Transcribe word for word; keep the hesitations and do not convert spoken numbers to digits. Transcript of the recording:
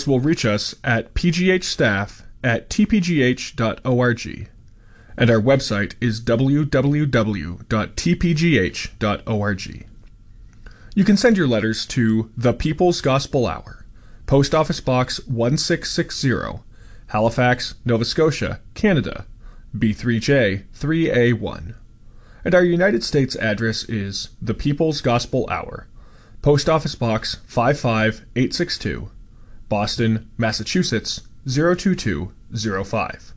emails will reach us at p g h staff at t p g h dot org, and our website is w w w dot t p g h dot org. You can send your letters to The People's Gospel Hour, Post Office Box one six six zero, Halifax, Nova Scotia, Canada, B three J three A one. And our United States address is The People's Gospel Hour, Post Office Box five five eight six two, Boston, Massachusetts zero two two zero five.